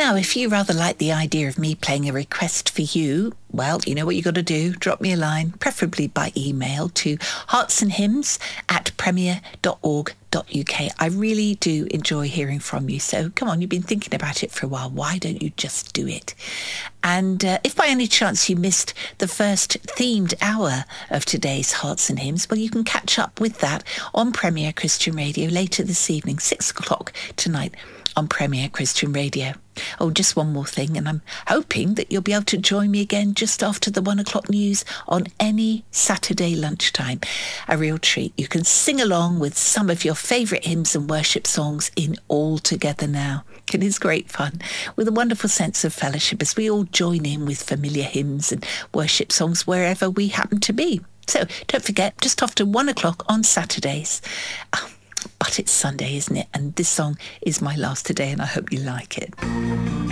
Now, if you rather like the idea of me playing a request for you, well, you know what you got to do. Drop me a line, preferably by email, to heartsandhymns@premier.org.uk. I really do enjoy hearing from you. So come on, you've been thinking about it for a while. Why don't you just do it? And if by any chance you missed the first themed hour of today's Hearts and Hymns, well, you can catch up with that on Premier Christian Radio later this evening, 6 o'clock tonight on Premier Christian Radio. Oh, just one more thing, and I'm hoping that you'll be able to join me again just after the 1 o'clock news on any Saturday lunchtime. A real treat. You can sing along with some of your favourite hymns and worship songs in All Together Now. It is great fun, with a wonderful sense of fellowship as we all join in with familiar hymns and worship songs wherever we happen to be. So don't forget, just after 1 o'clock on Saturdays. But it's Sunday, isn't it? And this song is my last today, and I hope you like it.